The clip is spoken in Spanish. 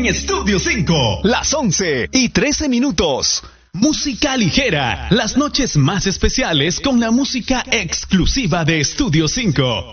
en Estudio 5. Las 11:13. Música ligera. Las noches más especiales con la música exclusiva de Estudio 5.